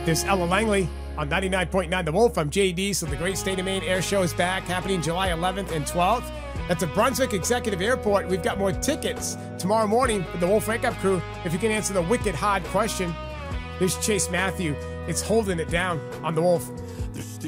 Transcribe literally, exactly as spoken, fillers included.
There's Ella Langley on ninety-nine point nine The Wolf. I'm J D. So the Great State of Maine Air Show is back, happening July eleventh and twelfth. That's at Brunswick Executive Airport. We've got more tickets tomorrow morning for the Wolf Wake Up Crew if you can answer the wicked hard question. Here's Chase Matthew. It's holding it down on the Wolf.